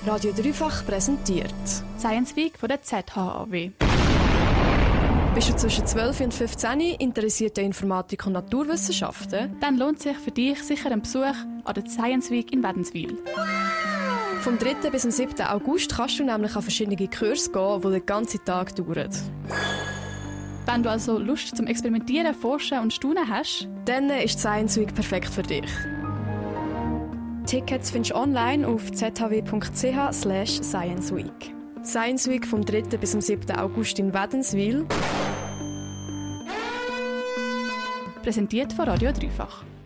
Radio Dreifach präsentiert Science Week von der ZHAW. Bist du zwischen 12 und 15 interessiert an Informatik und Naturwissenschaften? Dann lohnt sich für dich sicher ein Besuch an der Science Week in Wädenswil. Vom 3. bis zum 7. August kannst du nämlich an verschiedene Kurse gehen, die den ganzen Tag dauern. Wenn du also Lust zum Experimentieren, Forschen und Staunen hast, dann ist die Science Week perfekt für dich. Tickets findest du online auf zhw.ch/Science Week. Science Week vom 3. bis zum 7. August in Wädenswil. Präsentiert von Radio Dreifach.